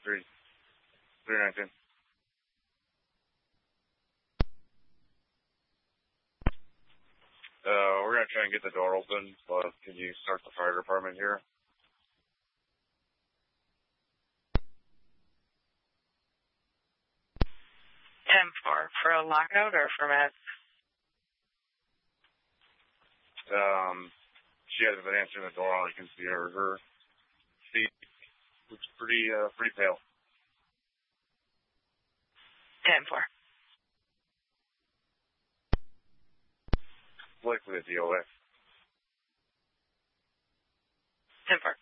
319. We're going to try and get the door open, but can you start the fire department here? 10-4. For a lockout or for meds? She hasn't been answering the door. All I can see are her feet. Looks pretty pale. 10-4. Likely a DOA. 10-4.